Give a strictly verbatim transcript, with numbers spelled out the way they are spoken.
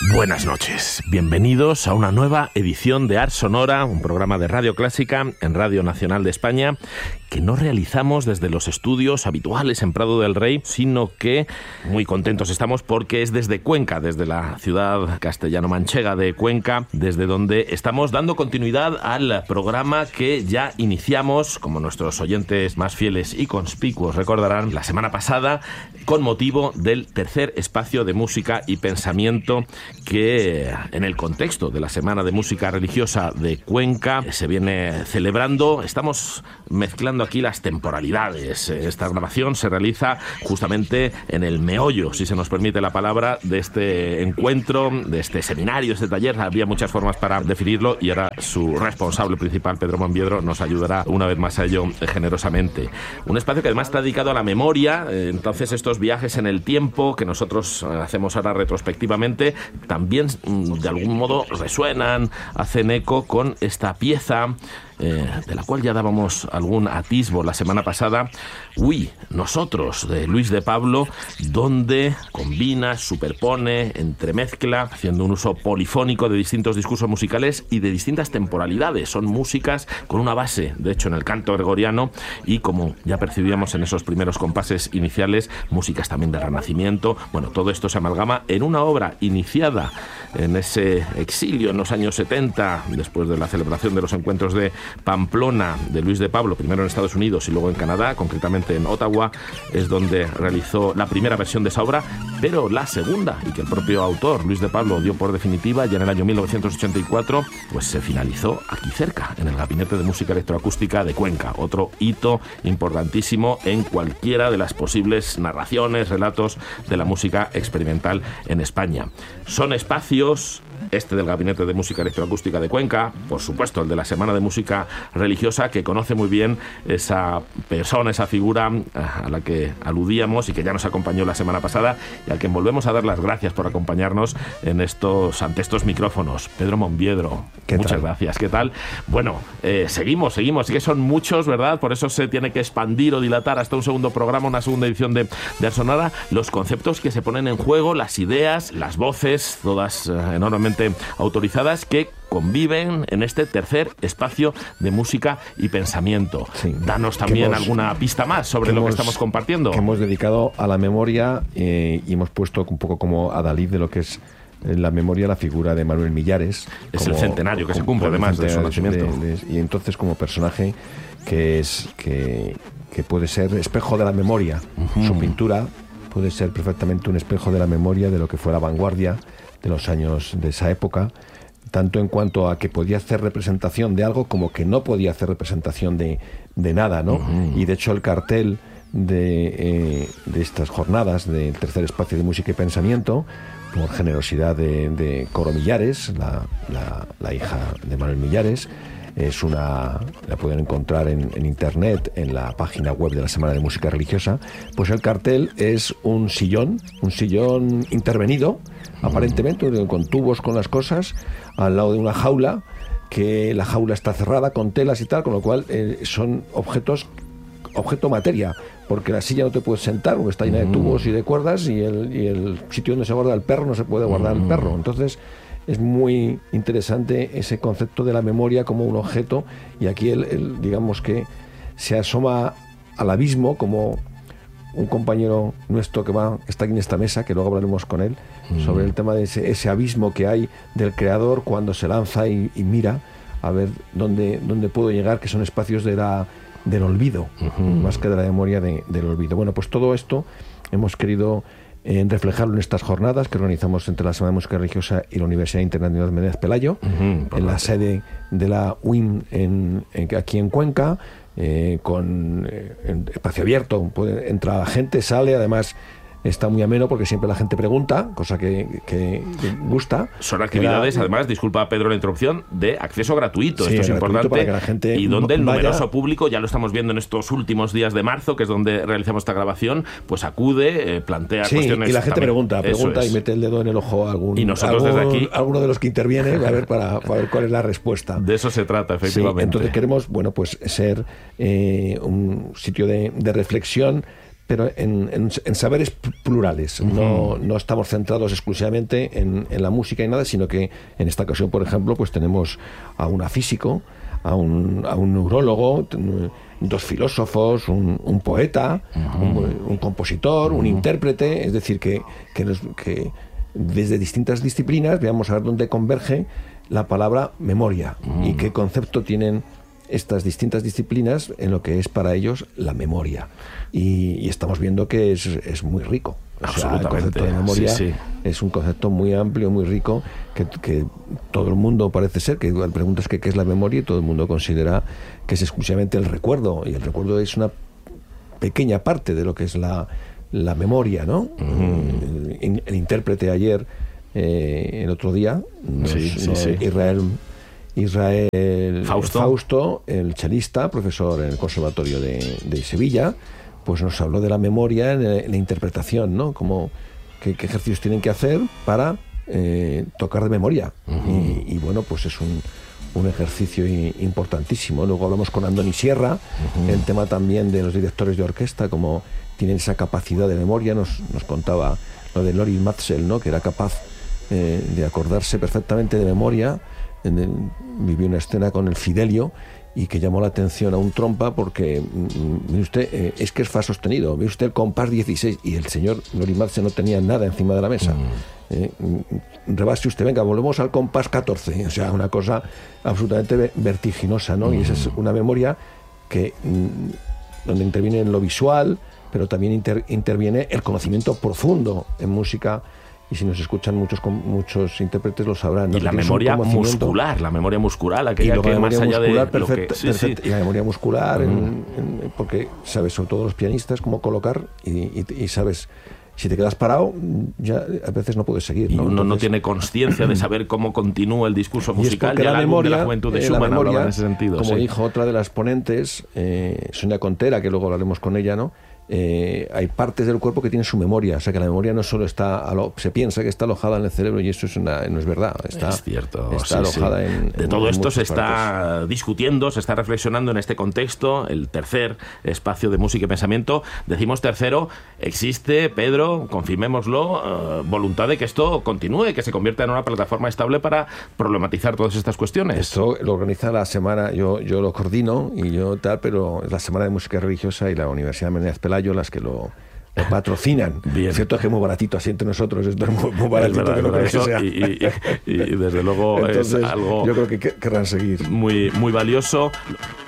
Buenas noches, bienvenidos a una nueva edición de Ars Sonora, un programa de Radio Clásica en Radio Nacional de España, que no realizamos desde los estudios habituales en Prado del Rey, sino que muy contentos estamos porque es desde Cuenca, desde la ciudad castellano-manchega de Cuenca, desde donde estamos dando continuidad al programa que ya iniciamos, como nuestros oyentes más fieles y conspicuos recordarán, la semana pasada, con motivo del tercer espacio de música y pensamiento que, en el contexto de la Semana de Música Religiosa de Cuenca, se viene celebrando. Estamos mezclando aquí las temporalidades. Esta grabación se realiza justamente en el meollo, si se nos permite la palabra, de este encuentro, de este seminario, de este taller. Había muchas formas para definirlo y ahora su responsable principal, Pedro Monbiedro, nos ayudará una vez más a ello generosamente. Un espacio que además está dedicado a la memoria. Entonces estos viajes en el tiempo que nosotros hacemos ahora retrospectivamente también de algún modo resuenan, hacen eco con esta pieza Eh, de la cual ya dábamos algún atisbo la semana pasada, Uy, nosotros, de Luis de Pablo, donde combina, superpone, entremezcla, haciendo un uso polifónico de distintos discursos musicales y de distintas temporalidades. Son músicas con una base, de hecho, en el canto gregoriano y, como ya percibíamos en esos primeros compases iniciales, músicas también del Renacimiento. Bueno, todo esto se amalgama en una obra iniciada en ese exilio en los años setenta, después de la celebración de los encuentros de Pamplona de Luis de Pablo, primero en Estados Unidos y luego en Canadá, concretamente en Ottawa, es donde realizó la primera versión de esa obra, pero la segunda, y que el propio autor, Luis de Pablo, dio por definitiva ya en el año mil novecientos ochenta y cuatro, pues se finalizó aquí cerca, en el Gabinete de Música Electroacústica de Cuenca, otro hito importantísimo en cualquiera de las posibles narraciones, relatos de la música experimental en España. Son espacios, este del Gabinete de Música Electroacústica de Cuenca, por supuesto el de la Semana de Música Religiosa, que conoce muy bien esa persona, esa figura a la que aludíamos y que ya nos acompañó la semana pasada y al que volvemos a dar las gracias por acompañarnos en estos, ante estos micrófonos. Pedro Monbiedro, muchas tal? gracias. ¿Qué tal? Bueno, eh, seguimos, seguimos, sí que son muchos, ¿verdad? Por eso se tiene que expandir o dilatar hasta un segundo programa, una segunda edición de, de Ars Sonora, los conceptos que se ponen en juego, las ideas, las voces, todas eh, enormemente autorizadas, que conviven en este tercer espacio de música y pensamiento. Sí. Danos también hemos, alguna pista más sobre que lo hemos, que estamos compartiendo. Que hemos dedicado a la memoria eh, y hemos puesto un poco como adalid de lo que es la memoria, la figura de Manuel Millares. Es como, el centenario que se cumple además de su nacimiento. De, de, y entonces como personaje que es que, que puede ser espejo de la memoria. Uh-huh. Su pintura puede ser perfectamente un espejo de la memoria de lo que fue la vanguardia de los años de esa época, tanto en cuanto a que podía hacer representación de algo como que no podía hacer representación de, de nada, ¿no? Uh-huh. Y de hecho el cartel de, eh, de estas jornadas del tercer espacio de música y pensamiento, por generosidad de, de Coro Millares, la, la, la hija de Manuel Millares, es una, la pueden encontrar en, en internet, en la página web de la Semana de Música Religiosa. Pues el cartel es un sillón, un sillón intervenido, aparentemente, con tubos, con las cosas, al lado de una jaula, que la jaula está cerrada con telas y tal, con lo cual eh, son objetos, objeto materia, porque la silla no te puedes sentar, porque está llena de tubos y de cuerdas, y el, y el sitio donde se guarda el perro no se puede guardar el perro. Entonces es muy interesante ese concepto de la memoria como un objeto, y aquí el, el, digamos que se asoma al abismo como un compañero nuestro que va está aquí en esta mesa, que luego hablaremos con él, mm. sobre el tema de ese, ese abismo que hay del creador cuando se lanza y, y mira a ver dónde, dónde puedo llegar, que son espacios de la, del olvido, uh-huh. más que de la memoria de, del olvido. Bueno, pues todo esto hemos querido eh, reflejarlo en estas jornadas que organizamos entre la Semana de Música Religiosa y la Universidad Internacional de Menéndez Pelayo, uh-huh, en la sede de la U I M en, en, aquí en Cuenca, eh, con eh, espacio abierto, puede, entra la gente, sale, además está muy ameno porque siempre la gente pregunta, cosa que, que, que gusta. Son actividades, da, además, disculpa Pedro la interrupción, de acceso gratuito. Sí, esto es importante. Para que la gente y donde el vaya... numeroso público, ya lo estamos viendo en estos últimos días de marzo, que es donde realizamos esta grabación, pues acude, eh, plantea sí, cuestiones. Y la gente también. pregunta, pregunta y mete el dedo en el ojo a algún, y nosotros algún, desde aquí, alguno de los que interviene, a ver para, para ver cuál es la respuesta. De eso se trata, efectivamente. Sí, entonces queremos, bueno, pues ser eh, un sitio de, de reflexión, pero en, en, en saberes plurales. Uh-huh. No, no estamos centrados exclusivamente en, en la música y nada, sino que en esta ocasión, por ejemplo, pues tenemos a una físico, a un, a un neurólogo, dos filósofos, un, un poeta, uh-huh. un, un compositor, uh-huh. un intérprete, es decir, que, que, nos, que desde distintas disciplinas veamos a ver dónde converge la palabra memoria uh-huh. y qué concepto tienen estas distintas disciplinas en lo que es para ellos la memoria. Y, y estamos viendo que es, es muy rico. O sea, el concepto de memoria sí, sí. es un concepto muy amplio, muy rico, que, que todo el mundo parece ser, que preguntas que qué es la memoria y todo el mundo considera que es exclusivamente el recuerdo, y el recuerdo es una pequeña parte de lo que es la, la memoria, ¿no? Uh-huh. El, el intérprete ayer, eh, el otro día, nos, sí, sí, nos, sí. Israel... Israel Fausto. Fausto, el chelista, profesor en el Conservatorio de, de Sevilla, pues nos habló de la memoria en la, en la interpretación, ¿no? Como qué, qué ejercicios tienen que hacer para eh, tocar de memoria. Uh-huh. y, y bueno, pues es un, un ejercicio importantísimo. Luego hablamos con Andoni Sierra, uh-huh. el tema también de los directores de orquesta, como tienen esa capacidad de memoria. Nos, nos contaba lo de Lorin Maazel, ¿no? Que era capaz eh, de acordarse perfectamente de memoria. En el, vivió una escena con el Fidelio y que llamó la atención a un trompa porque, mire usted, eh, es que es fa sostenido, mire usted el compás dieciséis, y el señor Lorin Maazel no tenía nada encima de la mesa. Mm. Eh, rebase usted, venga, volvemos al compás catorce, o sea, una cosa absolutamente vertiginosa, ¿no? Mm. Y esa es una memoria que mm, donde interviene lo visual, pero también inter, interviene el conocimiento profundo en música. Y si nos escuchan muchos muchos intérpretes lo sabrán, ¿no? Y la memoria muscular, la memoria muscular, aquella que más allá de perfecta, lo que... Sí, perfecta, sí. Y la memoria muscular, uh-huh. en, en, porque sabes, sobre todo los pianistas, cómo colocar y, y, y sabes... Si te quedas parado, ya a veces no puedes seguir, ¿no? Y uno Entonces, no tiene conciencia de saber cómo continúa el discurso musical. Y, y el álbum de la juventud de eh, Schumann memoria, hablaba en ese sentido. Como sí. dijo otra de las ponentes, eh, Sonia Contera, que luego hablaremos con ella, ¿no? Eh, hay partes del cuerpo que tienen su memoria, o sea que la memoria no solo está, alo- se piensa que está alojada en el cerebro, y eso es una, no es verdad, está, es cierto, está sí, alojada sí. en, de en todo en esto se está partes. discutiendo, se está reflexionando en este contexto, el tercer espacio de música y pensamiento. Decimos tercero, existe, Pedro, confirmémoslo, uh, voluntad de que esto continúe, que se convierta en una plataforma estable para problematizar todas estas cuestiones. Esto lo organiza la semana, yo, yo lo coordino y yo tal, pero es la Semana de Música Religiosa y la Universidad Menéndez Pelayo las que lo, lo patrocinan. Bien. Es cierto que es muy baratito, así entre nosotros, esto es muy, muy baratito, es verdad, que no creo eso, que sea. Y, y, y, y desde luego Entonces, es algo yo creo que querrán seguir. Muy, muy valioso.